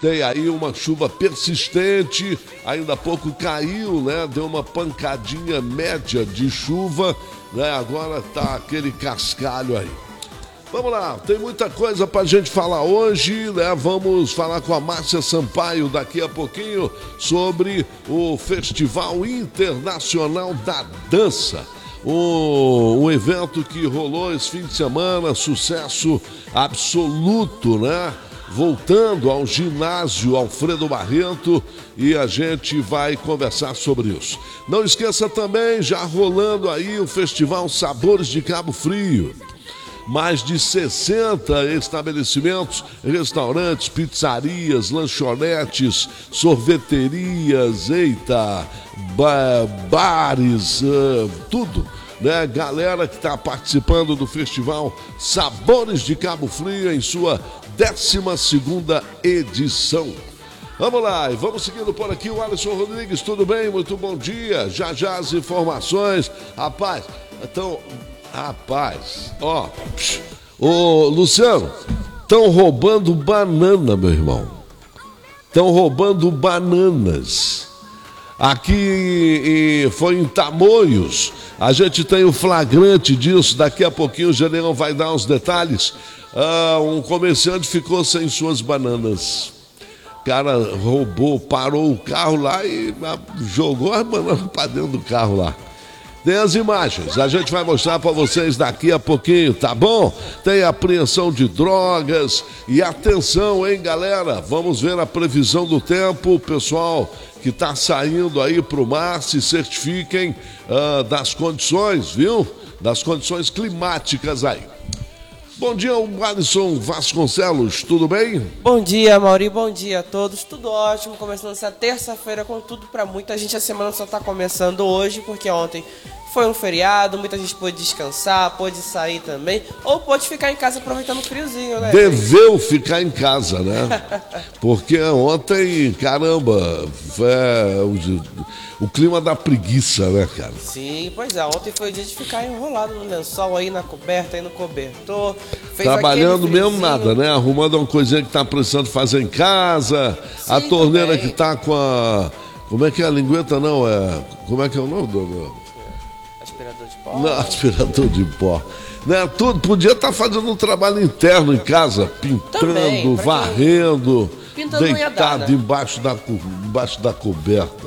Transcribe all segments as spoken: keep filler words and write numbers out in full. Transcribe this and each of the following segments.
tem aí uma chuva persistente, ainda há pouco caiu, né? Deu uma pancadinha média de chuva, né? Agora tá aquele cascalho aí. Vamos lá, tem muita coisa pra gente falar hoje, né? Vamos falar com a Márcia Sampaio daqui a pouquinho sobre o Festival Internacional da Dança. Um, um evento que rolou esse fim de semana, sucesso absoluto, né? Voltando ao ginásio Alfredo Barreto, e a gente vai conversar sobre isso. Não esqueça também, já rolando aí o Festival Sabores de Cabo Frio. Mais de sessenta estabelecimentos, restaurantes, pizzarias, lanchonetes, sorveterias, eita, ba bares, uh, tudo, né? Galera que está participando do Festival Sabores de Cabo Frio em sua décima segunda edição. Vamos lá, e vamos seguindo por aqui o Alisson Rodrigues, tudo bem? Muito bom dia, já já as informações, rapaz, então... Rapaz, ó, ô Luciano, estão roubando banana, meu irmão. Estão roubando bananas. Aqui foi em Tamoios. A gente tem o flagrante disso. Daqui a pouquinho o Gedeão vai dar os detalhes. Ah, um comerciante ficou sem suas bananas. O cara roubou, parou o carro lá e jogou as bananas para dentro do carro lá. Tem as imagens, a gente vai mostrar para vocês daqui a pouquinho, tá bom? Tem apreensão de drogas e atenção, hein, galera? Vamos ver a previsão do tempo, pessoal que está saindo aí para o mar, se certifiquem uh, das condições, viu? Das condições climáticas aí. Bom dia, Alisson Vasconcelos, tudo bem? Bom dia, Mauri, bom dia a todos, tudo ótimo, começando essa terça-feira com tudo pra muita gente. A semana só tá começando hoje, porque ontem foi um feriado, muita gente pôde descansar, pôde sair também, ou pôde ficar em casa aproveitando o friozinho, né? Deveu ficar em casa, né? Porque ontem, caramba, é, o, o clima da preguiça, né, cara? Sim, pois é, ontem foi o dia de ficar enrolado no lençol aí, na coberta, aí no cobertor. Fez trabalhando mesmo nada, né? Arrumando uma coisinha que tá precisando fazer em casa, sim, a torneira também. Que tá com a... Como é que é a lingueta, não? É... Como é que é o nome do... Aspirador de pó? Não, aspirador de pó. Né? Tudo, podia estar tá fazendo um trabalho interno em casa, pintando, também, varrendo, pintando deitado dar, né? embaixo, da, embaixo da coberta.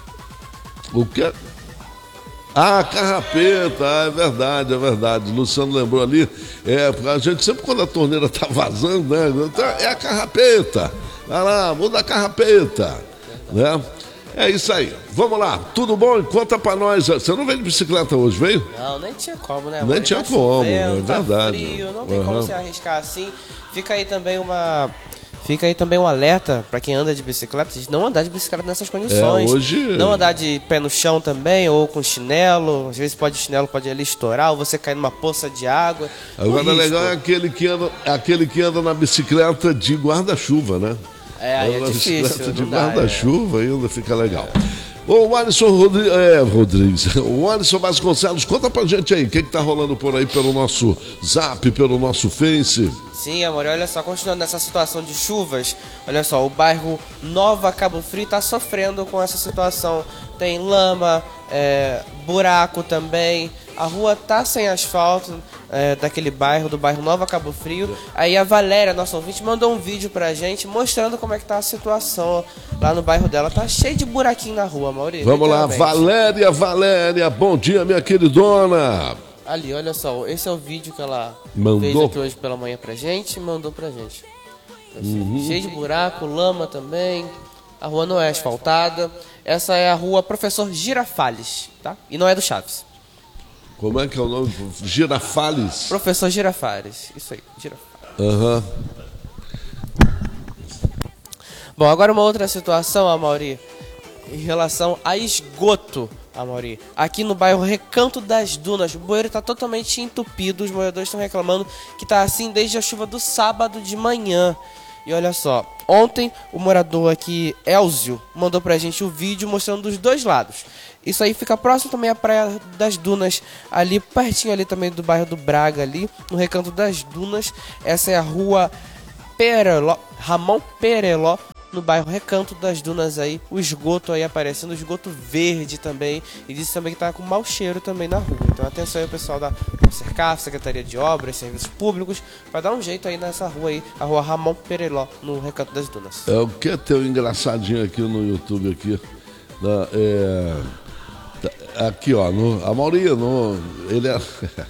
O que é? Ah, carrapeta, é verdade, é verdade. O Luciano lembrou ali. É, a gente sempre, quando a torneira tá vazando, né? É a carrapeta. Vai lá, muda a carrapeta. Né? É isso aí. Vamos lá, tudo bom? Conta pra nós. Você não veio de bicicleta hoje, veio? Não, nem tinha como, né? Nem tinha como, é verdade. Tá frio, não tem uhum. como se arriscar assim. Fica aí também uma... Fica aí também um alerta para quem anda de bicicleta, de não andar de bicicleta nessas condições. É, hoje... Não andar de pé no chão também, ou com chinelo. Às vezes pode chinelo pode ali estourar, ou você cair numa poça de água. Agora o legal é aquele que, anda, aquele que anda na bicicleta de guarda-chuva, né? É, aí é difícil. Bicicleta de guarda-chuva é. ainda fica legal. Ô, o Alisson Rodri... é, Rodrigues, o Alisson Vasconcelos, conta pra gente aí, o que que tá rolando por aí pelo nosso Zap, pelo nosso Face? Sim, amor, olha só, continuando nessa situação de chuvas, olha só, o bairro Nova Cabo Frio tá sofrendo com essa situação. Tem lama, é, buraco também, a rua tá sem asfalto, é, daquele bairro, do bairro Nova Cabo Frio. Aí a Valéria, nossa ouvinte, mandou um vídeo pra gente mostrando como é que tá a situação lá no bairro dela. Tá cheio de buraquinho na rua, Maurício. Vamos lá, Valéria, Valéria, bom dia, minha queridona. Ali, olha só, esse é o vídeo que ela mandou. fez aqui hoje pela manhã pra gente e mandou pra gente. Assim, uhum. Cheio de buraco, lama também, a rua não é asfaltada. Essa é a rua Professor Girafales, tá? E não é do Chaves. Como é que é o nome? Girafales? Professor Girafales, isso aí, Girafales. Aham. Uhum. Bom, agora uma outra situação, Amaury, em relação a esgoto, Amaury. Aqui no bairro Recanto das Dunas, o bueiro está totalmente entupido, os moradores estão reclamando que está assim desde a chuva do sábado de manhã. E olha só, ontem o morador aqui, Elzio, mandou pra gente o vídeo mostrando dos dois lados. Isso aí fica próximo também à Praia das Dunas, ali pertinho ali também do bairro do Braga, ali no Recanto das Dunas. Essa é a rua Pereló, Ramon Pereló, no bairro Recanto das Dunas aí, o esgoto aí aparecendo, o esgoto verde também, e disse também que tá com mau cheiro também na rua. Então atenção aí o pessoal da Consercaf, Secretaria de Obras, Serviços Públicos, vai dar um jeito aí nessa rua aí, a rua Ramon Pereló, no Recanto das Dunas. É o que tem um engraçadinho aqui no YouTube aqui, na, é, aqui ó, no, a maioria, no, ele é,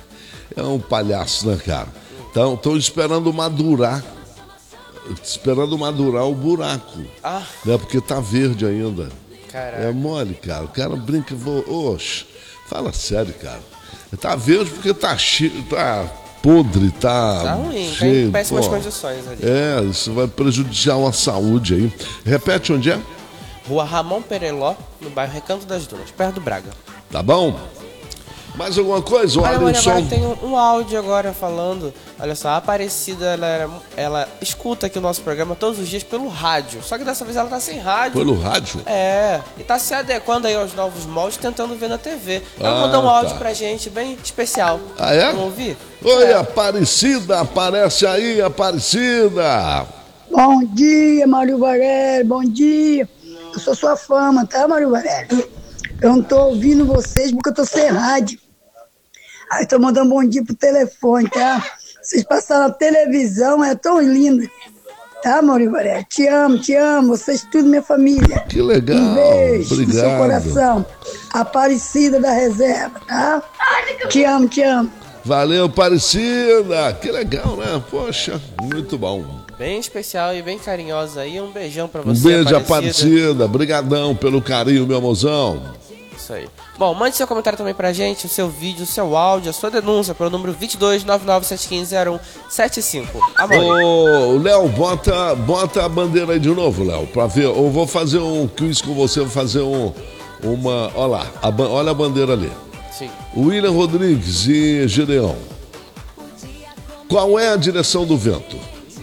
é um palhaço, né, cara? Então, estão esperando madurar, esperando madurar o buraco, Ah. né? Porque tá verde ainda. Caraca. É mole, cara. O cara brinca, vou, oxe, fala sério, cara. Tá verde porque tá cheio, tá podre, tá, Tá ruim, cheio. tá em péssimas pô. condições ali. É, isso vai prejudiciar a saúde aí. Repete onde é? Rua Ramon Pereló, no bairro Recanto das Dunas, perto do Braga. Tá bom? Mais alguma coisa? Olha, Olha olha, o som. agora tem um, um áudio agora falando. Olha só, a Aparecida, ela, era- ela escuta aqui o nosso programa todos os dias pelo rádio. Só que dessa vez ela tá sem rádio. Pelo rádio? É, e tá se adequando aí aos novos moldes, tentando ver na T V. Ela Ah, mandou um áudio tá. pra gente, bem especial. Ah, é? Vamos ouvir? Oi, É. Aparecida, aparece aí, Aparecida. Bom dia, Mário Varela, bom dia. Eu sou sua fama, tá, Mário Varela? Eu não tô ouvindo vocês porque eu tô sem rádio. Aí tô mandando bom dia pro telefone, tá? Vocês passaram na televisão, é tão linda. Tá, Mário Varela? Te amo, te amo, vocês tudo minha família. Que legal, Um beijo no seu obrigado. coração. Aparecida da Reserva, tá? Te amo, te amo. Valeu, Aparecida. Que legal, né? Poxa, muito bom. Bem especial e bem carinhosa aí. Um beijão pra Um você, beijo, Aparecida. Brigadão pelo carinho, meu mozão. Isso aí. Bom, mande seu comentário também pra gente, o seu vídeo, o seu áudio, a sua denúncia pelo número vinte e dois, nove nove sete um cinco, zero um sete cinco. Amor. Ô, Léo, bota, bota a bandeira aí de novo, Léo, pra ver. Eu vou fazer um quiz com você, vou fazer um, uma... Olha lá, a, ba- olha a bandeira ali. Sim. William Rodrigues e Gideão. Qual é a direção do vento?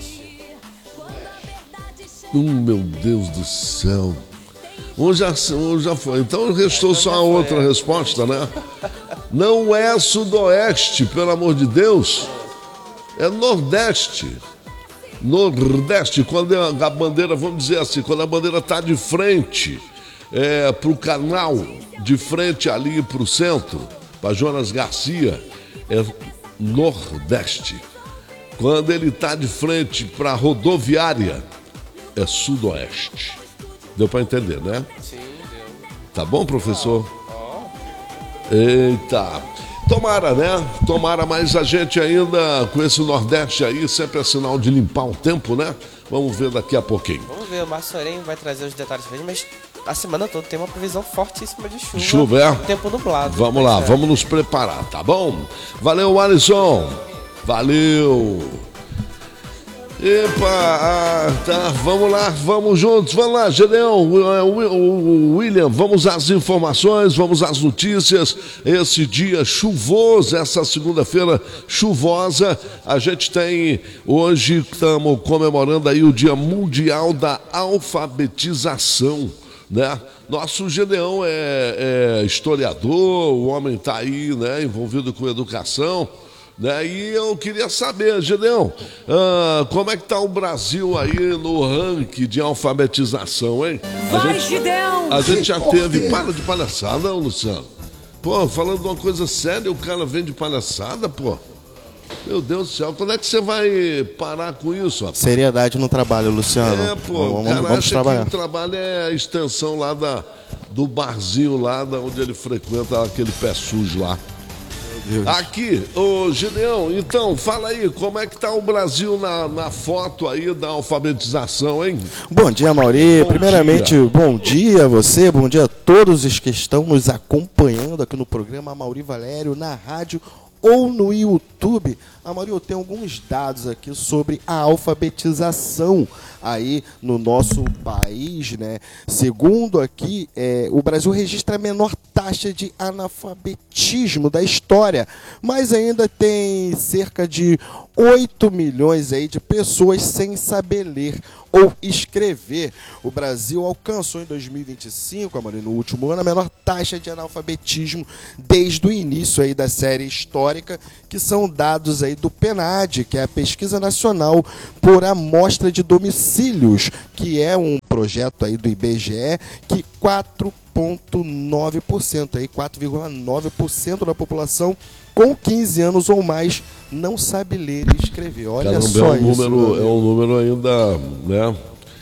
Hum, meu Deus do céu. Um já, um já foi. Então restou só a outra resposta, né? Não é sudoeste, pelo amor de Deus. É nordeste. Nordeste, quando é a bandeira, vamos dizer assim, quando a bandeira está de frente é, para o canal, de frente ali para o centro, para Jonas Garcia, é nordeste. Quando ele está de frente para a rodoviária, é sudoeste. Deu para entender, né? Sim, deu. Tá bom, professor? Eita. Tomara, né? Tomara, mas a gente ainda, com esse Nordeste aí, sempre é sinal de limpar o tempo, né? Vamos ver daqui a pouquinho. Vamos ver, o Márcio Sorenho vai trazer os detalhes pra gente, mas a semana toda tem uma previsão fortíssima de chuva. Chuva, é? Tempo nublado. Vamos lá, É. vamos nos preparar, tá bom? Valeu, Alisson. Valeu. Epa, ah, tá, vamos lá, vamos juntos, vamos lá, Gedeão, o William, vamos às informações, vamos às notícias. Esse dia chuvoso, essa segunda-feira chuvosa, a gente tem, hoje estamos comemorando aí o Dia Mundial da Alfabetização, né? Nosso Gedeão é, é historiador, o homem está aí, né, envolvido com educação. Né? E eu queria saber, Gedeão, ah, como é que tá o Brasil aí no ranking de alfabetização, hein? A Vai, gente, Gideão! a gente já teve... Para de palhaçada, não, Luciano. Pô, falando de uma coisa séria, o cara vem de palhaçada, pô. Meu Deus do céu, quando é que você vai parar com isso, rapaz? Seriedade no trabalho, Luciano. É, pô, vamos, o cara vamos acha trabalhar. que o trabalho é a extensão lá da, do barzinho lá, da onde ele frequenta aquele pé sujo lá. Aqui, ô Gideão, então, fala aí, como é que tá o Brasil na, na foto aí da alfabetização, hein? Bom dia, Mauri. Bom Primeiramente, dia. bom dia a você, bom dia a todos os que estão nos acompanhando aqui no programa Mauri Valério, na rádio ou no YouTube. Ah, Mauri, eu tenho alguns dados aqui sobre a alfabetização aí no nosso país, né? Segundo aqui, é, o Brasil registra a menor taxa de analfabetismo da história, mas ainda tem cerca de oito milhões aí de pessoas sem saber ler ou escrever. O Brasil alcançou em dois mil e vinte e cinco, Amaro, no último ano, a menor taxa de analfabetismo desde o início aí da série histórica, que são dados aí do PNAD, que é a Pesquisa Nacional por Amostra de Domicílios, que é um projeto aí do I B G E que quatro vírgula nove por cento, aí quatro vírgula nove por cento da população com quinze anos ou mais não sabe ler e escrever. Olha Caramba, só é um isso. número, é um número ainda, né?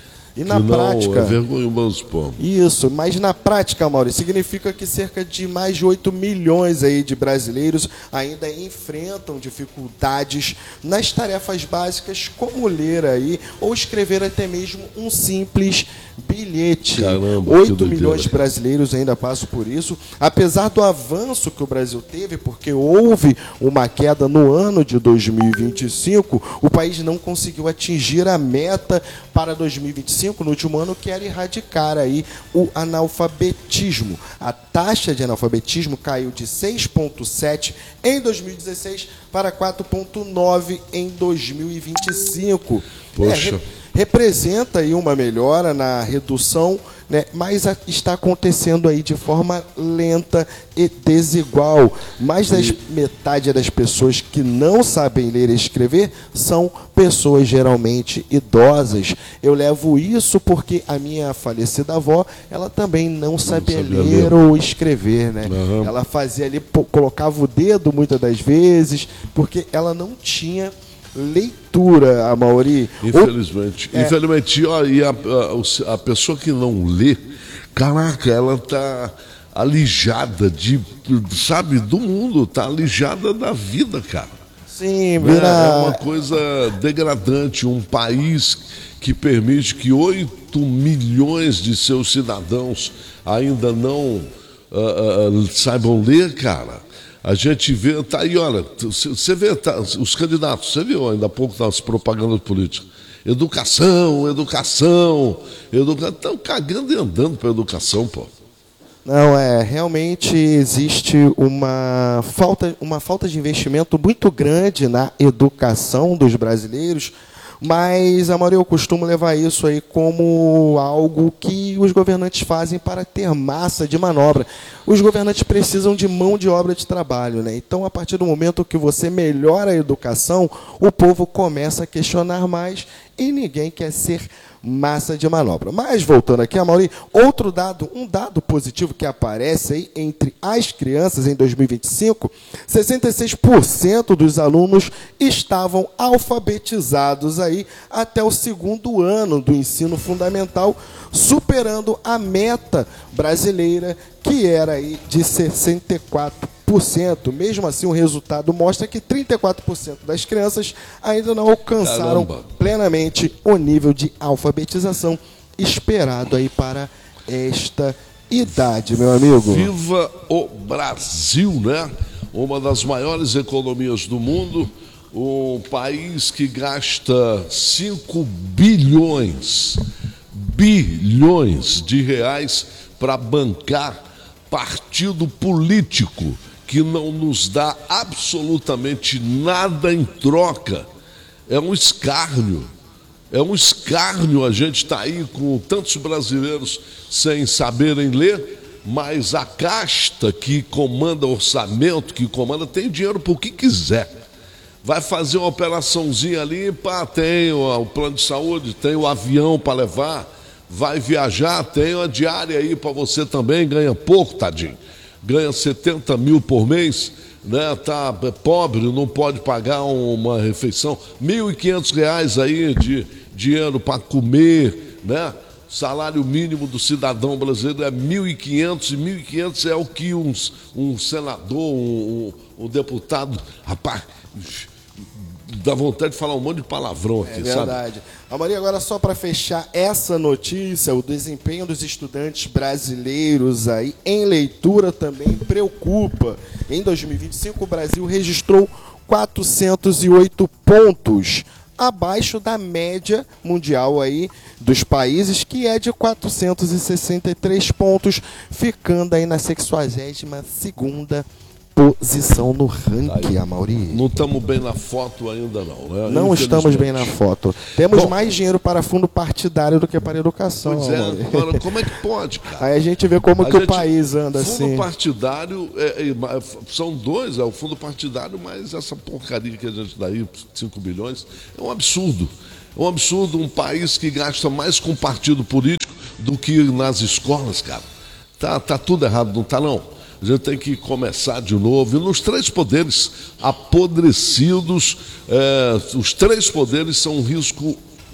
E na que prática... Não, é vergonhoso, pô. Isso, mas na prática, Mauro, significa que cerca de mais de oito milhões aí de brasileiros ainda enfrentam dificuldades nas tarefas básicas, como ler aí ou escrever até mesmo um simples bilhete. Caramba, oito milhões de brasileiros ainda passam por isso, apesar do avanço que o Brasil teve, porque houve uma queda no ano de dois mil e vinte e cinco, o país não conseguiu atingir a meta para dois mil e vinte e cinco, no último ano, que era erradicar aí o analfabetismo. A taxa de analfabetismo caiu de seis vírgula sete em dois mil e dezesseis para quatro vírgula nove em dois mil e vinte e cinco. Poxa. É, representa aí uma melhora na redução, né, mas a, está acontecendo aí de forma lenta e desigual. Mais da metade das pessoas que não sabem ler e escrever são pessoas geralmente idosas. Eu levo isso porque a minha falecida avó, ela também não sabia, não sabia ler, ler ou escrever, né? Uhum. Ela fazia ali, colocava o dedo muitas das vezes, porque ela não tinha leitura, Amaury. Infelizmente. É. Infelizmente, ó, e a, a, a pessoa que não lê, caraca, ela está alijada de, sabe, do mundo, está alijada da vida, cara. Sim, vira... É uma coisa degradante. Um país que permite que oito milhões de seus cidadãos ainda não uh, uh, saibam ler, cara. A gente vê, tá aí, olha, você vê tá, os candidatos, você viu ainda há pouco nas propagandas políticas. Educação, educação, educação. Estão cagando e andando para educação, pô. Não, é, realmente existe uma falta, uma falta de investimento muito grande na educação dos brasileiros, mas, Amaury, eu costumo levar isso aí como algo que os governantes fazem para ter massa de manobra. Os governantes precisam de mão de obra de trabalho, né? Então, a partir do momento que você melhora a educação, o povo começa a questionar mais e ninguém quer ser massa de manobra. Mas, voltando aqui, Amaury, outro dado, um dado positivo que aparece aí entre as crianças em dois mil e vinte e cinco, sessenta e seis por cento dos alunos estavam alfabetizados aí até o segundo ano do ensino fundamental, superando a meta brasileira, que era aí de sessenta e quatro por cento. Mesmo assim, o resultado mostra que trinta e quatro por cento das crianças ainda não alcançaram Caramba. plenamente o nível de alfabetização esperado aí para esta idade, meu amigo. Viva o Brasil, né? Uma das maiores economias do mundo, um país que gasta cinco bilhões, bilhões de reais para bancar partido político que não nos dá absolutamente nada em troca. É um escárnio. É um escárnio a gente estar tá aí com tantos brasileiros sem saberem ler, mas a casta que comanda orçamento, que comanda, tem dinheiro para o que quiser. Vai fazer uma operaçãozinha ali, pá, tem o, o plano de saúde, tem o avião para levar, vai viajar, tem uma diária aí para você também, ganha pouco, tadinho. Ganha setenta mil por mês, né? Tá pobre, não pode pagar uma refeição, mil e quinhentos reais aí de dinheiro para comer, né? Salário mínimo do cidadão brasileiro é mil e quinhentos, e mil e quinhentos é o que um, um senador, um, um, um deputado, rapaz, dá vontade de falar um monte de palavrão aqui, sabe? É verdade. Sabe? Amaury, agora só para fechar essa notícia, o desempenho dos estudantes brasileiros aí em leitura também preocupa. Em dois mil e vinte e cinco, o Brasil registrou quatrocentos e oito pontos, abaixo da média mundial aí dos países, que é de quatrocentos e sessenta e três pontos, ficando aí na sexagésima segunda posição no ranking, Amaury. Não estamos bem na foto ainda não, né? Não estamos bem na foto. Temos Bom, mais dinheiro para fundo partidário do que para educação. Pois é, agora, como é que pode, cara? Aí a gente vê como a que gente, o país anda fundo assim. Fundo partidário, é, é, são dois, é o fundo partidário, mas essa porcaria que a gente dá aí, cinco bilhões, é um absurdo. É um absurdo um país que gasta mais com partido político do que nas escolas, cara. Tá, tá tudo errado, não tá não? A gente tem que começar de novo. E nos três poderes apodrecidos, é, os três poderes são um risco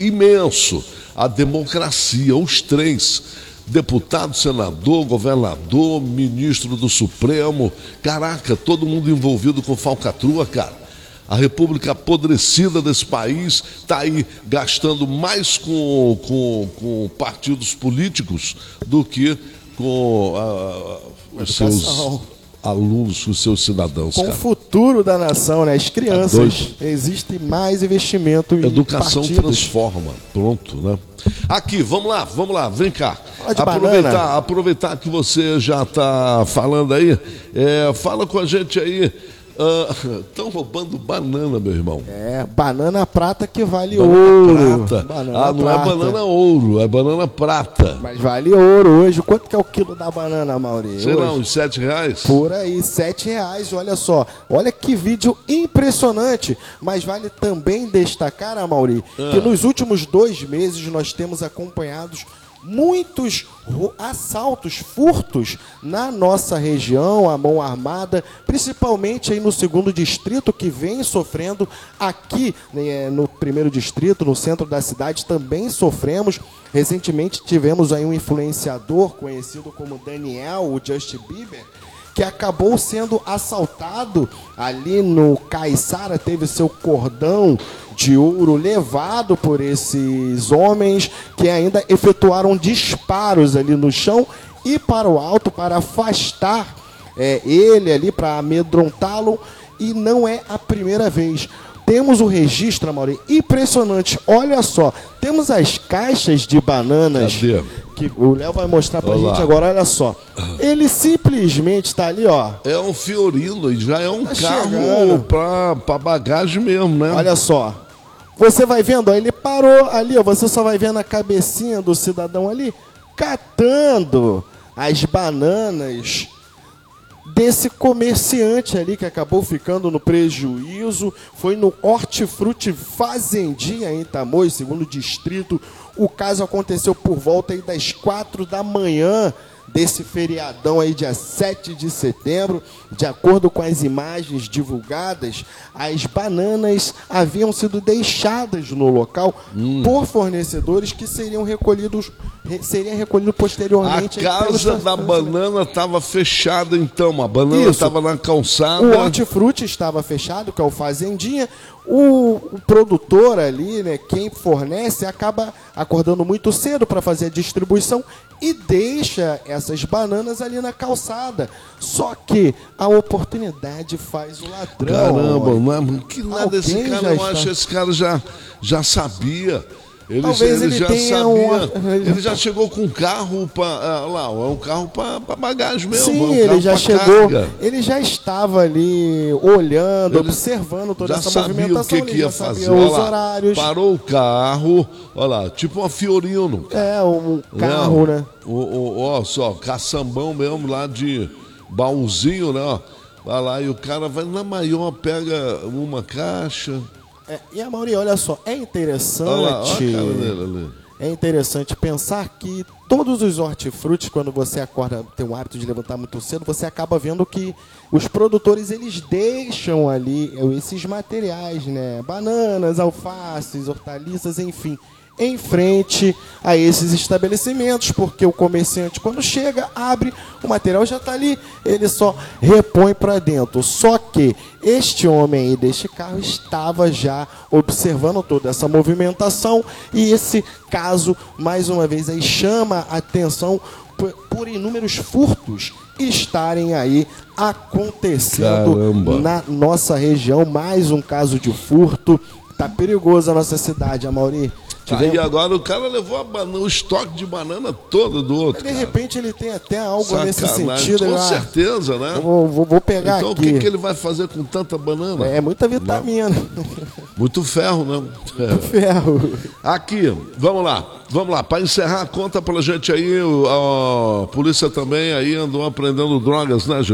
imenso à democracia, os três. Deputado, senador, governador, ministro do Supremo. Caraca, todo mundo envolvido com falcatrua, cara. A república apodrecida desse país está aí gastando mais com, com, com partidos políticos do que com ah, os seus alunos, os seus cidadãos. Com cara. o futuro da nação, né? As crianças. É existe mais investimento em Educação partidos. transforma. Pronto, né? Aqui, vamos lá, vamos lá, vem cá. Fala de Aproveitar, banana. aproveitar que você já está falando aí, é, fala com a gente aí. Estão uh, roubando banana, meu irmão. É, banana prata que vale banana ouro. Prata. Banana ah, não prata. é banana ouro, é banana prata. Mas vale ouro hoje. Quanto que é o quilo da banana, Mauri? Sei hoje? lá, uns sete reais? Por aí, sete reais, olha só. Olha que vídeo impressionante. Mas vale também destacar, Amauri, ah. que nos últimos dois meses nós temos acompanhados muitos assaltos, furtos na nossa região, a mão armada, principalmente aí no segundo distrito, que vem sofrendo. Aqui né, no primeiro distrito, no centro da cidade, também sofremos. Recentemente tivemos aí um influenciador conhecido como Daniel, o Justin Bieber, que acabou sendo assaltado ali no Caiçara, teve seu cordão de ouro levado por esses homens que ainda efetuaram disparos ali no chão e para o alto para afastar é, ele ali, para amedrontá-lo, e não é a primeira vez. Temos o registro, Amaury, impressionante. Olha só, temos as caixas de bananas. Cadê? Que o Léo vai mostrar pra Olha gente lá. agora, olha só. Ele simplesmente está ali, ó. É um Fiorino e já é um Tá carro chegando. pra, pra bagagem mesmo, né? Olha só. Você vai vendo, ó, ele parou ali, ó. Você só vai vendo a cabecinha do cidadão ali catando as bananas desse comerciante ali que acabou ficando no prejuízo. Foi no Hortifruti Fazendinha em Tamoios, segundo distrito. O caso aconteceu por volta aí das quatro da manhã desse feriadão aí, dia sete de setembro. De acordo com as imagens divulgadas, as bananas haviam sido deixadas no local hum. por fornecedores que seriam recolhidos, seriam recolhidos posteriormente. A casa da banana estava fechada, então. A banana estava na calçada. O Hortifruti estava fechado, que é o Fazendinha. O, o produtor ali, né, quem fornece, acaba acordando muito cedo para fazer a distribuição e deixa essas bananas ali na calçada. Só que a oportunidade faz o ladrão. Caramba, mano, que nada esse cara, eu está... acho que esse cara já, já sabia. Ele, Talvez ele, ele já tenha sabia. uma... Ele já chegou com um carro para lá, é um carro para bagagem mesmo. Sim, é um ele já chegou. Carga. Ele já estava ali olhando, ele observando toda já essa sabia movimentação. O que, que ia fazer. Os lá, horários. Parou o carro, olha lá, tipo uma Fiorino. É, um carro, Não, né? O, o, ó, só, caçambão mesmo lá de baúzinho, né? Ó. Vai lá e o cara vai na maior, pega uma caixa. É, e a Mauri, olha só, é interessante. Olha lá, olha a cara dele ali. É interessante pensar que todos os hortifrutis, quando você acorda, tem o hábito de levantar muito cedo, você acaba vendo que os produtores, eles deixam ali esses materiais, né? Bananas, alfaces, hortaliças, enfim, em frente a esses estabelecimentos, porque o comerciante, quando chega, abre, o material já está ali, ele só repõe para dentro. Só que este homem aí deste carro estava já observando toda essa movimentação, e esse caso, mais uma vez, aí chama a atenção por, por inúmeros furtos estarem aí acontecendo. Caramba. Na nossa região. Mais um caso de furto. Tá perigoso a nossa cidade, Amaury. Aí agora o cara levou a banana, o estoque de banana todo do outro. De cara. repente ele tem até algo Sacanagem, nesse sentido. Com ah, certeza, né? Vou, vou, vou pegar então, aqui. Então o que, que ele vai fazer com tanta banana? É muita vitamina. Não. Muito ferro, né? Muito ferro. Aqui, vamos lá. Vamos lá, para encerrar, conta pra gente aí, a polícia também aí andou apreendendo drogas, né, Julião?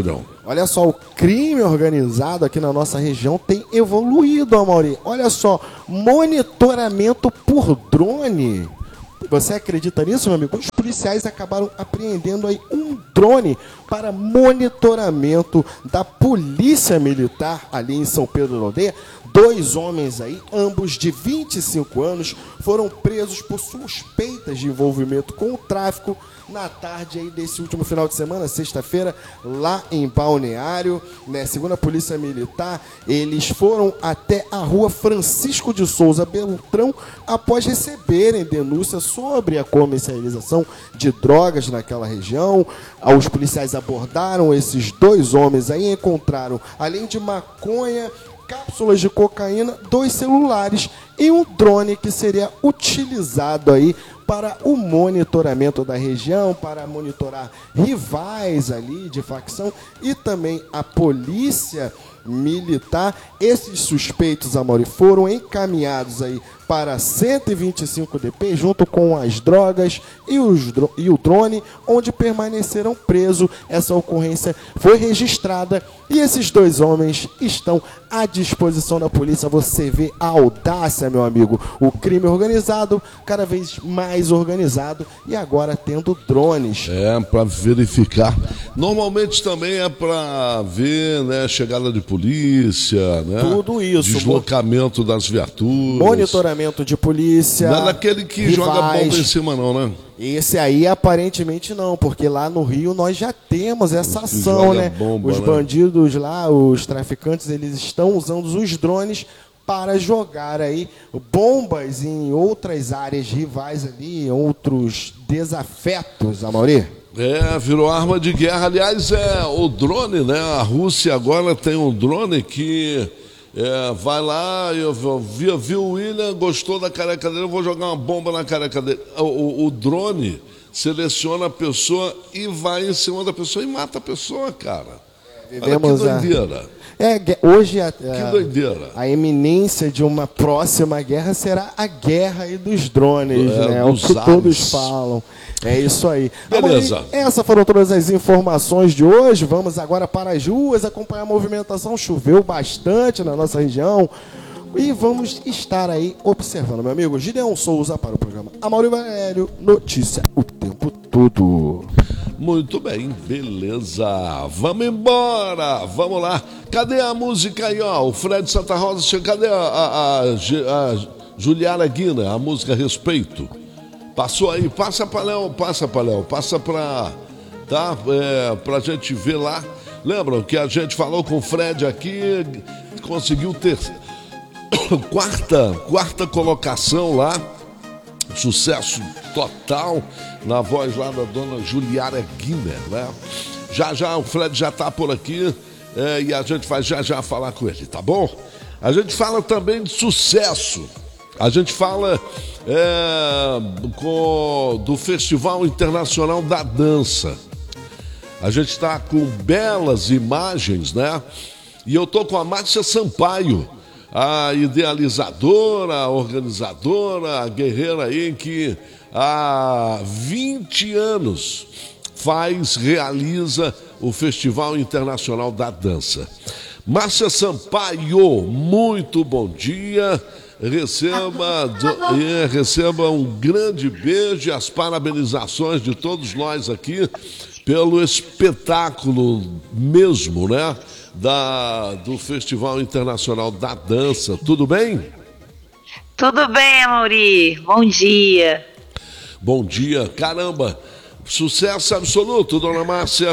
Olha só, o crime organizado aqui na nossa região tem evoluído, Amaury. Olha só, monitoramento por drone. Você acredita nisso, meu amigo? Os policiais acabaram apreendendo aí um drone para monitoramento da polícia militar ali em São Pedro da Aldeia. Dois homens aí, ambos de vinte e cinco anos, foram presos por suspeitas de envolvimento com o tráfico na tarde aí desse último final de semana, sexta-feira, lá em Balneário, né? Segundo a Polícia Militar, eles foram até a rua Francisco de Souza Beltrão após receberem denúncias sobre a comercialização de drogas naquela região. Os policiais abordaram esses dois homens aí e encontraram, além de maconha, cápsulas de cocaína, dois celulares e um drone que seria utilizado aí para o monitoramento da região, para monitorar rivais ali de facção e também a polícia militar. Esses suspeitos, Amaury, foram encaminhados aí para cento e vinte e cinco D P junto com as drogas e, os, e o drone, onde permaneceram presos. Essa ocorrência foi registrada e esses dois homens estão à disposição da polícia. Você vê a audácia, meu amigo. O crime organizado, cada vez mais organizado e agora tendo drones. É, para verificar. Normalmente também é para ver, né, chegada de polícia, né? Tudo isso. Deslocamento das viaturas. Monitoramento de polícia. Não é daquele que rivais. Joga bomba em cima não, né? Esse aí aparentemente não, porque lá no Rio nós já temos essa ação, né? Bomba, os né? bandidos lá, os traficantes, eles estão usando os drones para jogar aí bombas em outras áreas rivais ali, outros desafetos, Amaury. É, virou arma de guerra. Aliás, é o drone, né? A Rússia agora tem um drone que é, vai lá, eu vi, vi o William, gostou da careca dele, eu vou jogar uma bomba na careca dele. O, o, o drone seleciona a pessoa e vai em cima da pessoa e mata a pessoa, cara. Vivemos Olha que doideira. A... É, hoje a, que doideira. A iminência de uma próxima guerra será a guerra aí dos drones, é, né? É o que ares. todos falam. É isso aí. Beleza. Agora, essas foram todas as informações de hoje. Vamos agora para as ruas acompanhar a movimentação. Choveu bastante na nossa região. E vamos estar aí observando, meu amigo. Gideon Souza para o programa Amaury Valério, notícia o tempo todo. Muito bem, beleza. Vamos embora, vamos lá. Cadê a música aí, ó? O Fred Santa Rosa, cadê a, a, a, a Juliara Guina, a música Respeito? Passou aí, passa pra Léo, passa pra Léo, passa pra, tá? É, pra gente ver lá. Lembram que a gente falou com o Fred aqui, conseguiu ter quarta, quarta colocação lá, sucesso total, na voz lá da dona Juliara Guiner, né? Já já o Fred já tá por aqui é, e a gente vai já já falar com ele, tá bom? A gente fala também de sucesso. A gente fala é, com, do Festival Internacional da Dança. A gente está com belas imagens, né? E eu tô com a Márcia Sampaio, a idealizadora, a organizadora, a guerreira aí que há vinte anos faz, realiza o Festival Internacional da Dança. Márcia Sampaio, muito bom dia. Receba, do, é, receba um grande beijo e as parabenizações de todos nós aqui pelo espetáculo mesmo, né? Da, do Festival Internacional da Dança. Tudo bem? Tudo bem, Amaury. Bom dia. Bom dia. Caramba, sucesso absoluto, dona Márcia.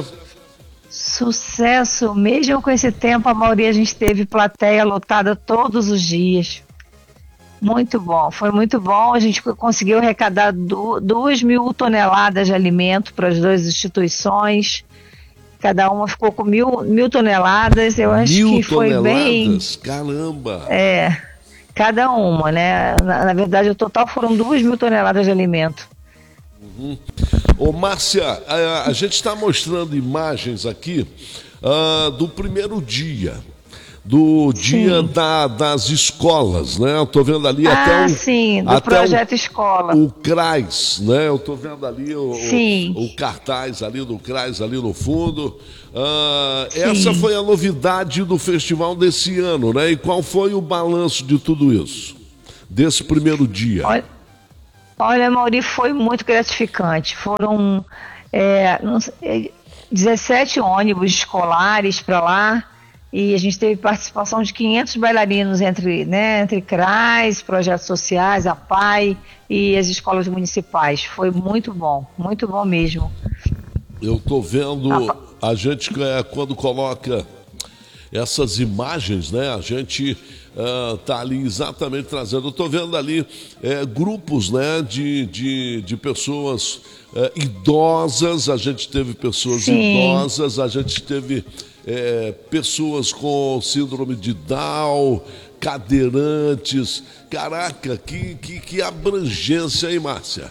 Sucesso. Mesmo com esse tempo, Amaury, a gente teve plateia lotada todos os dias. Muito bom, foi muito bom. A gente conseguiu arrecadar duas mil toneladas de alimento para as duas instituições. Cada uma ficou com mil, mil toneladas. Eu acho mil que foi toneladas? bem. Caramba! É, cada uma, né? Na, na verdade, o total foram duas mil toneladas de alimento. Uhum. Ô, Márcia, a, a gente está mostrando imagens aqui uh, do primeiro dia. do dia da, das escolas, né? Eu tô vendo ali ah, até um... sim, do até projeto um, Escola. O CRAS, né? Eu tô vendo ali o, sim. o, o cartaz ali do CRAS, ali no fundo. Uh, essa foi a novidade do festival desse ano, né? E qual foi o balanço de tudo isso? Desse primeiro dia? Olha, olha Mauri, foi muito gratificante. Foram é, não sei, dezessete ônibus escolares para lá. E a gente teve participação de quinhentos bailarinos entre, né, entre CRAS, projetos sociais, a P A I e as escolas municipais. Foi muito bom, muito bom mesmo. Eu tô vendo, a gente é, quando coloca essas imagens, né, a gente uh, tá ali exatamente trazendo. Eu tô vendo ali é, grupos, né, de, de, de pessoas é, idosas, a gente teve pessoas Sim. idosas, a gente teve é, pessoas com síndrome de Down, cadeirantes. Caraca, que, que, que abrangência, hein, Márcia?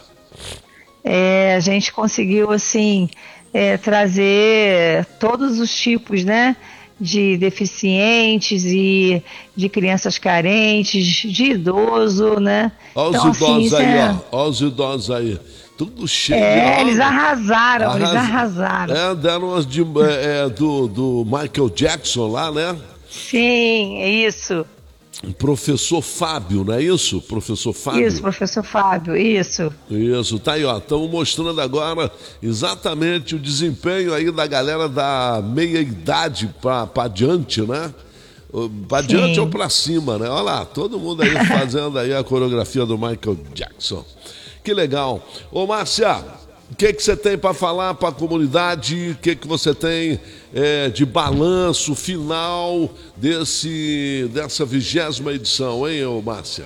É, a gente conseguiu, assim, é, trazer todos os tipos, né, de deficientes e de crianças carentes, de idoso, né? Olha os então, idosos assim, aí, é... ó. Olha os idosos aí. Tudo cheio. É, de eles arrasaram, Arras... eles arrasaram. É, deram umas de, é, do, do Michael Jackson lá, né? Sim, é isso. Professor Fábio, não é isso? Professor Fábio? Isso, professor Fábio, isso. Isso, tá aí, ó. Estamos mostrando agora exatamente o desempenho aí da galera da meia-idade para diante, né? Para diante ou para cima, né? Olha lá, todo mundo aí fazendo aí a coreografia do Michael Jackson. Que legal. Ô, Márcia, o que que você tem para falar para a comunidade? O que que você tem é, de balanço final desse, dessa vigésima edição, hein, ô, Márcia?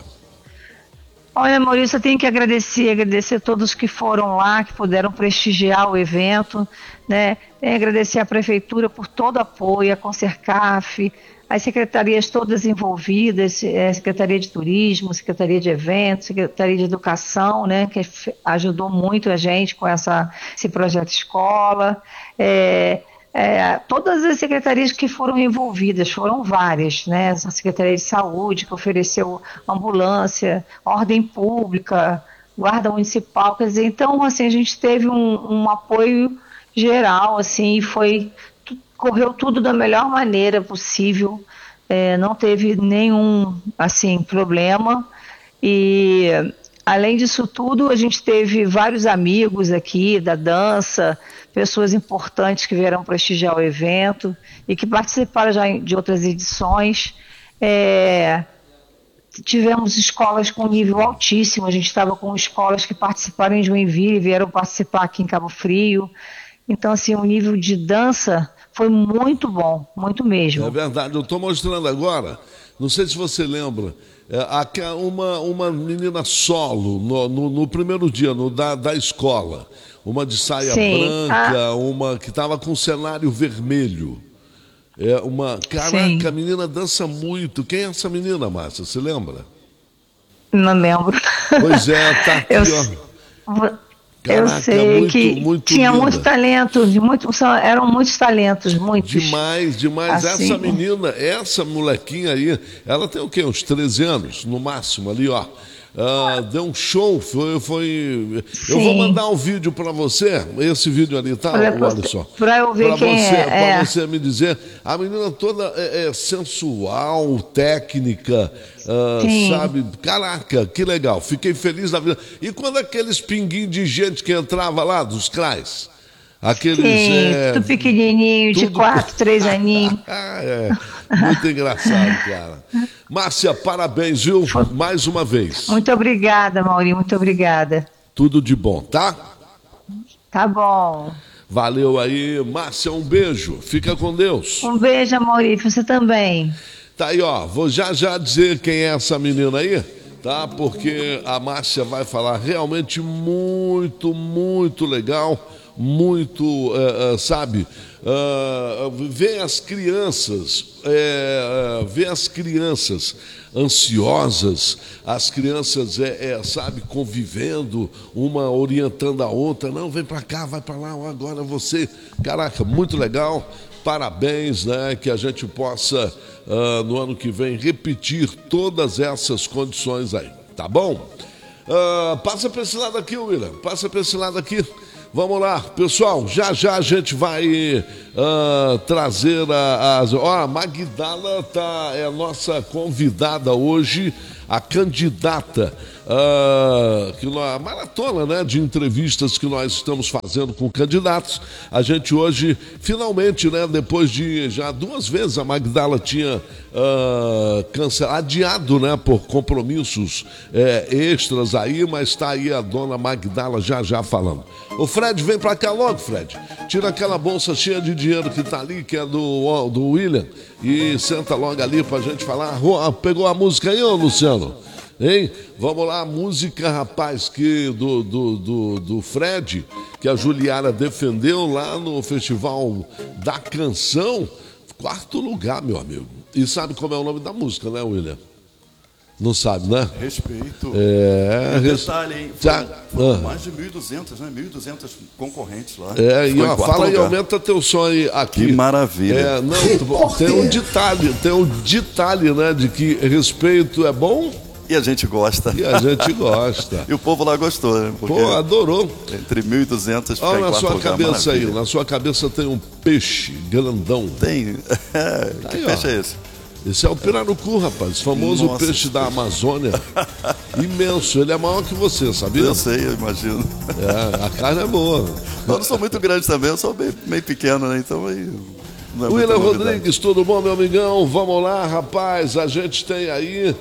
Olha, Maurício, eu tenho que agradecer, agradecer a todos que foram lá, que puderam prestigiar o evento, né? Tenho que agradecer à Prefeitura por todo o apoio, a Concercaf, as secretarias todas envolvidas, é, Secretaria de Turismo, Secretaria de Eventos, Secretaria de Educação, né, que ajudou muito a gente com essa, esse projeto escola. É, é, todas as secretarias que foram envolvidas, foram várias, né, a Secretaria de Saúde, que ofereceu ambulância, ordem pública, guarda municipal, quer dizer, então, assim, a gente teve um, um apoio geral, assim, foi... correu tudo da melhor maneira possível, é, não teve nenhum, assim, problema, e além disso tudo, a gente teve vários amigos aqui da dança, pessoas importantes que vieram prestigiar o evento e que participaram já de outras edições. É, tivemos escolas com nível altíssimo, a gente estava com escolas que participaram em Joinville e vieram participar aqui em Cabo Frio, então, assim, o nível de dança foi muito bom, muito mesmo. É verdade, eu estou mostrando agora, não sei se você lembra, é, uma, uma menina solo no, no, no primeiro dia no, da, da escola, uma de saia Sim. branca, ah. uma que estava com cenário vermelho. É uma, caraca, Sim. a menina dança muito. Quem é essa menina, Márcia? Você lembra? Não lembro. Pois é, tá aqui, eu... ó. Caraca, eu sei muito, que muito tinha linda. muito talento, muito, eram muitos talentos, muitos. Demais, demais. Assim. Essa menina, essa molequinha aí, ela tem o quê? Uns treze anos, no máximo, ali, ó. Uh, deu um show, foi... foi... Eu vou mandar um vídeo para você, esse vídeo ali, tá, Alisson? Para eu ver pra quem você, é. Para é. você me dizer, a menina toda é, é sensual, técnica, uh, sabe? Caraca, que legal, fiquei feliz da vida. E quando aqueles pinguinhos de gente que entrava lá, dos CRAS? Aqueles, Sim, é, tudo pequenininho, tudo... de quatro, três aninhos. é, muito engraçado, cara. Márcia, parabéns, viu? Mais uma vez. Muito obrigada, Mauri, muito obrigada. Tudo de bom, tá? Tá bom. Valeu aí, Márcia, um beijo. Fica com Deus. Um beijo, Mauri, você também. Tá aí, ó, vou já já dizer quem é essa menina aí, tá? Porque a Márcia vai falar realmente muito, muito legal. Muito, uh, uh, sabe, uh, ver as crianças, uh, uh, ver as crianças ansiosas, as crianças, é, é, sabe, convivendo, uma orientando a outra, não, vem pra cá, vai pra lá, agora você, caraca, muito legal, parabéns, né? Que a gente possa, uh, no ano que vem, repetir todas essas condições aí, tá bom? Uh, passa para esse lado aqui, William, passa para esse lado aqui. Vamos lá, pessoal, já já a gente vai uh, trazer as... Ó, a Magdala tá, é a nossa convidada hoje, a candidata, uh, que nós, a maratona, né, de entrevistas que nós estamos fazendo com candidatos. A gente hoje, finalmente, né, depois de já duas vezes a Magdala tinha uh, cancelado, adiado, né, por compromissos é, extras aí, mas está aí a dona Magdala já já falando. Ô Fred, vem pra cá logo, Fred. Tira aquela bolsa cheia de dinheiro que tá ali, que é do, do William, e senta logo ali pra gente falar. Pegou a música aí, ô Luciano? Hein? Vamos lá, a música, rapaz, que do, do, do, do Fred, que a Juliara defendeu lá no Festival da Canção. Quarto lugar, meu amigo. E sabe como é o nome da música, né, William? Não sabe, né? Respeito. É, e res... detalhe, hein? Já... Foram Ah. mais de mil e duzentos, né? mil e duzentos concorrentes lá. É, e Ficou ó, em quarto fala aí, lugar. aumenta teu som aí aqui. Que maravilha. É, não, tem um detalhe, tem um detalhe, né, de que respeito é bom E a gente gosta. e a gente gosta. E o povo lá gostou, né? Porque Pô, adorou. entre mil e duzentos ficar Olha em na quarto sua lugar, cabeça aí, maravilha. na sua cabeça tem um peixe grandão. Tem. que Aí, peixe ó. é esse? Esse é o pirarucu, rapaz, famoso Nossa, peixe esse da peixe. Imenso. Imenso, ele é maior que você, sabia? Eu sei, eu imagino. É, a carne é boa. Eu não sou muito grande também, eu sou meio, meio pequeno, né? Então aí. Não é muita William novidade. Rodrigues, tudo bom, meu amigão? Vamos lá, rapaz, a gente tem aí.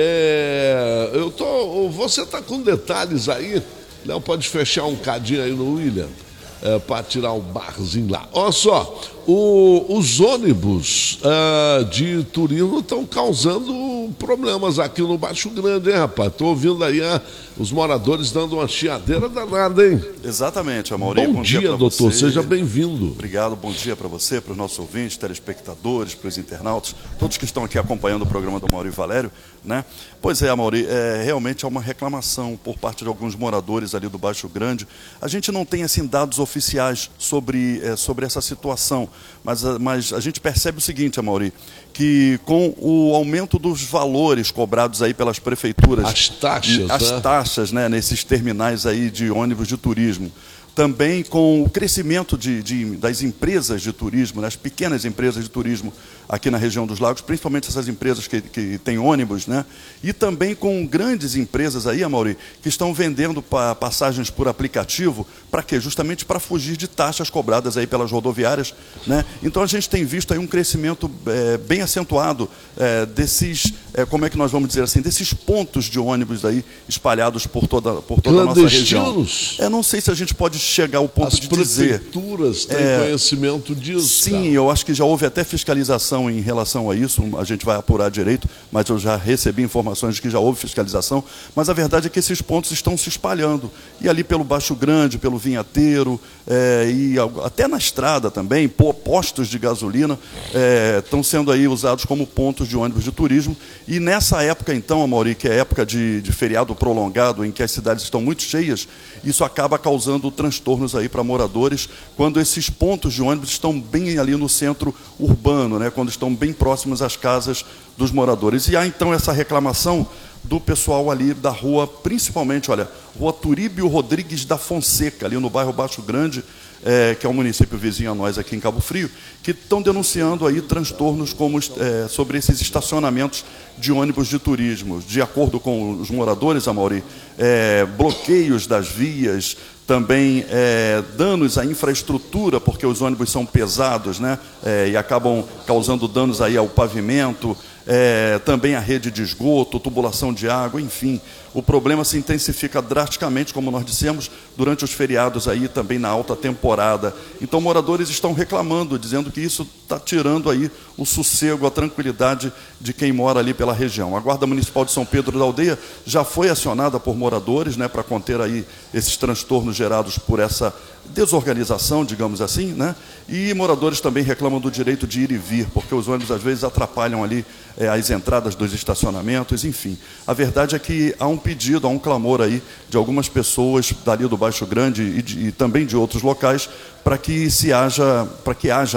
É, eu tô. Você tá com detalhes aí? Léo, pode fechar um cadinho aí no William, é, para tirar um barzinho lá. Olha só, o, os ônibus é, de turismo estão causando problemas aqui no Baixo Grande, hein, rapaz? Tô ouvindo aí é, os moradores dando uma chiadeira danada, hein? Exatamente, Amaury. Bom, Bom dia, dia, pra doutor, você. seja bem-vindo. Obrigado, bom dia para você, para os nossos ouvintes, telespectadores, para os internautas, todos que estão aqui acompanhando o programa do Amaury Valério, né? Pois é, Amaury, é, realmente há uma reclamação por parte de alguns moradores ali do Baixo Grande. A gente não tem, assim, dados oficiais sobre, é, sobre essa situação, mas, mas a gente percebe o seguinte, Amaury, que com o aumento dos valores cobrados aí pelas prefeituras, As taxas, as né? taxas, né, nesses terminais aí de ônibus de turismo, também com o crescimento de, de, das empresas de turismo, né, as pequenas empresas de turismo aqui na região dos lagos, principalmente essas empresas que, que têm ônibus, né, e também com grandes empresas aí, Amaury, que estão vendendo pa, passagens por aplicativo, para quê? Justamente para fugir de taxas cobradas aí pelas rodoviárias, né? Então a gente tem visto aí um crescimento é, bem acentuado é, desses, é, como é que nós vamos dizer assim, desses pontos de ônibus aí espalhados por toda, por toda a nossa região. Clandestinos? É, não sei se a gente pode chegar ao ponto As de dizer. prefeituras têm É, conhecimento disso. Sim, cara. eu acho que já houve até fiscalização em relação a isso, a gente vai apurar direito, mas eu já recebi informações de que já houve fiscalização, mas a verdade é que esses pontos estão se espalhando, e ali pelo Baixo Grande, pelo Vinhateiro, é, e até na estrada também, postos de gasolina, é, estão sendo aí usados como pontos de ônibus de turismo, e nessa época então, Amaury, que é época de, de feriado prolongado, em que as cidades estão muito cheias, isso acaba causando transtornos aí para moradores, quando esses pontos de ônibus estão bem ali no centro urbano, né, quando estão bem próximos às casas dos moradores. E há então essa reclamação do pessoal ali da rua, principalmente, olha, Rua Turíbio Rodrigues da Fonseca, ali no bairro Baixo Grande, é, que é um município vizinho a nós aqui em Cabo Frio, que estão denunciando aí transtornos como, é, sobre esses estacionamentos de ônibus de turismo. De acordo com os moradores, Amaury, é, bloqueios das vias, também é, danos à infraestrutura, porque os ônibus são pesados, né, é, e acabam causando danos aí ao pavimento, é, também a rede de esgoto, tubulação de água, enfim. O problema se intensifica drasticamente, como nós dissemos, durante os feriados aí, também na alta temporada. Então, moradores estão reclamando, dizendo que isso está tirando aí o sossego, a tranquilidade de quem mora ali pela região. A Guarda Municipal de São Pedro da Aldeia já foi acionada por moradores, né, para conter aí esses transtornos gerados por essa desorganização, digamos assim, né? E moradores também reclamam do direito de ir e vir, porque os ônibus às vezes atrapalham ali é, as entradas dos estacionamentos, enfim. A verdade é que há um pedido, há um clamor aí de algumas pessoas dali do Baixo Grande e, de, e também de outros locais para que se haja, para que haja, né,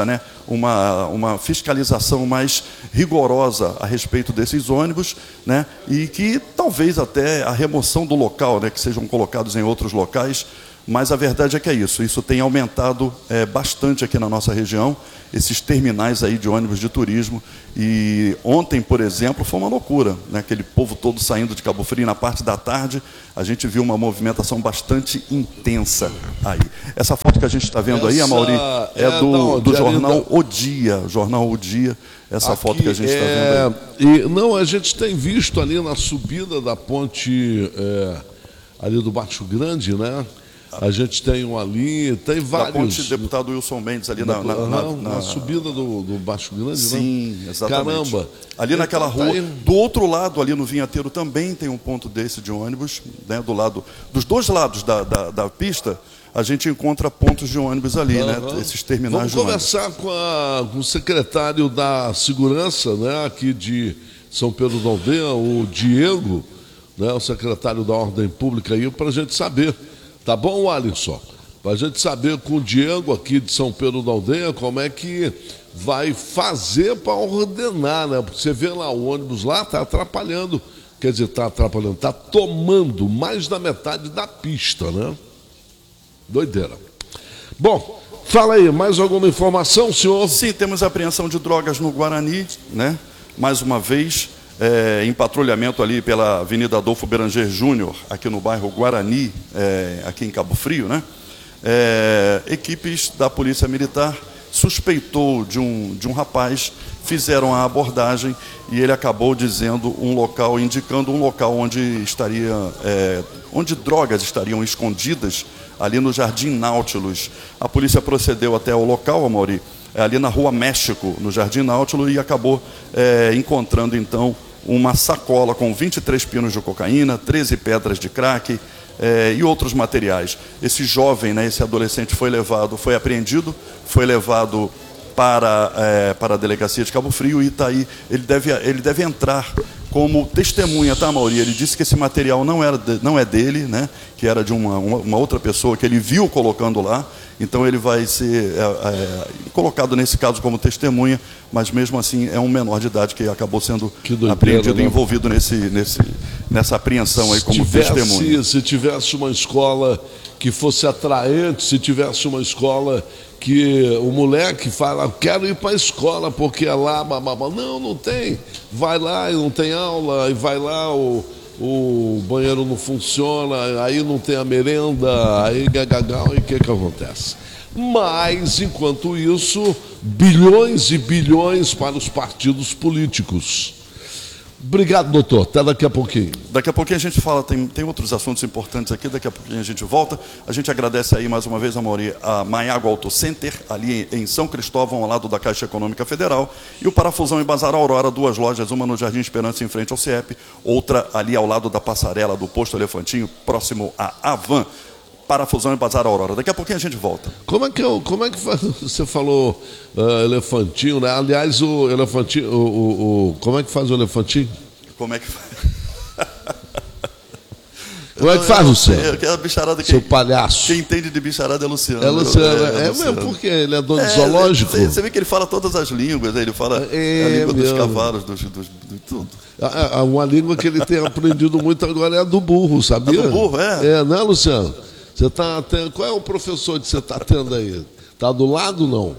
uma, uma fiscalização mais rigorosa a respeito desses ônibus, né? E que talvez até a remoção do local, né? Que sejam colocados em outros locais. Mas a verdade é que é isso, isso tem aumentado é, bastante aqui na nossa região, esses terminais aí de ônibus de turismo. E ontem, por exemplo, foi uma loucura, né? Aquele povo todo saindo de Cabo Frio na parte da tarde, a gente viu uma movimentação bastante intensa aí. Essa foto que a gente está vendo aí, Amaury, é, é do, do jornal O Dia, jornal O Dia, essa Aqui foto que a gente está é... vendo aí. E, não, a gente tem visto ali na subida da ponte, é, ali do Baixo Grande, né? A gente tem um ali, tem vários. Da ponte deputado Wilson Mendes, ali na, na, na, na... na subida do, do Baixo Grande, Sim, né? exatamente. Caramba. Ali naquela tá rua, aí. do outro lado, ali no Vinhateiro, também tem um ponto desse de ônibus, né? Do lado, dos dois lados da, da, da pista, a gente encontra pontos de ônibus ali, uhum. né? Esses terminais Vamos de ônibus. conversar com, a, com o secretário da Segurança, né? Aqui de São Pedro da Aldeia, o Diego, né? O secretário da Ordem Pública aí, para a gente saber. Tá bom, Alisson? Para a gente saber com o Diego aqui de São Pedro da Aldeia como é que vai fazer para ordenar, né? Porque você vê lá o ônibus lá, tá atrapalhando, quer dizer, tá atrapalhando, tá tomando mais da metade da pista, né? Doideira. Bom, fala aí, mais alguma informação, senhor? Sim, temos apreensão de drogas no Guarani, né? Mais uma vez, é, em patrulhamento ali pela Avenida Adolfo Beranger Júnior, aqui no bairro Guarani, é, aqui em Cabo Frio, né? É, equipes da Polícia Militar suspeitou de um, de um rapaz, fizeram a abordagem e ele acabou dizendo um local, indicando um local onde estaria, é, onde drogas estariam escondidas, ali no Jardim Nautilus. A polícia procedeu até o local, Amaury, ali na Rua México, no Jardim Nautilus, e acabou é, encontrando então uma sacola com vinte e três pinos de cocaína, treze pedras de crack, É, e outros materiais. Esse jovem, né, esse adolescente foi levado, foi apreendido, foi levado para, é, para a delegacia de Cabo Frio e está aí, ele deve, ele deve entrar como testemunha, tá, Amaury? Ele disse que esse material não, era de, não é dele, né, que era de uma, uma, uma outra pessoa que ele viu colocando lá, então ele vai ser é, é, colocado nesse caso como testemunha, mas mesmo assim é um menor de idade que acabou sendo doideira, apreendido e né? envolvido nesse, nesse, nessa apreensão aí como se tivesse, testemunha. Se tivesse uma escola que fosse atraente, se tivesse uma escola que o moleque fala, quero ir para a escola porque é lá, bababá. Não, não tem. Vai lá e não tem aula, e vai lá, o, o banheiro não funciona, aí não tem a merenda, aí gagagal, e o que que acontece? Mas, enquanto isso, bilhões e bilhões para os partidos políticos. Obrigado, doutor. Até daqui a pouquinho. Daqui a pouquinho a gente fala, tem, tem outros assuntos importantes aqui, daqui a pouquinho a gente volta. A gente agradece aí mais uma vez, Amaury, a Maiago Auto Center, ali em São Cristóvão, ao lado da Caixa Econômica Federal, e o Parafusão em Bazar Aurora, duas lojas, uma no Jardim Esperança, em frente ao C E P, outra ali ao lado da passarela do Posto Elefantinho, próximo à Avan. Parafusão e Bazar Aurora. Daqui a pouquinho a gente volta. Como é que, eu, como é que você falou uh, elefantinho, né? Aliás, o elefantinho, o, o, o, como é que faz o elefantinho? Como é que faz? Como é que faz, Luciano? É a bicharada que, seu palhaço. Quem entende de bicharada é Luciano. É Luciano, é, é, é mesmo, porque ele é dono é, de zoológico. Você vê que ele fala todas as línguas, ele fala é, a língua meu. dos cavalos, dos, dos, de tudo. Uma língua que ele tem aprendido muito agora é a do burro, sabia? A do burro, é? É, não é, Luciano? Você tá tendo, qual é o professor que você está tendo aí? Está do lado, não?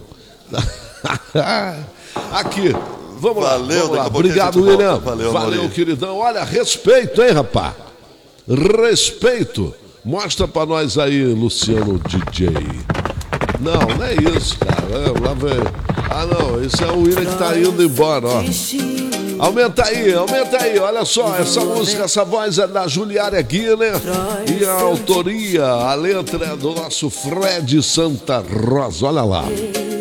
Aqui, vamos Valeu, lá. Vamos lá. Obrigado, William. Valeu, Valeu, Maria. queridão. Olha, respeito, hein, rapaz? Respeito. Mostra para nós aí, Luciano D J. Não, não é isso, cara. É, lá vem. Ah, não, esse é o William que está indo embora, ó. Aumenta aí, aumenta aí, olha só, essa música, essa voz é da Juliária Guiller e a autoria, a letra é do nosso Fred Santa Rosa, olha lá.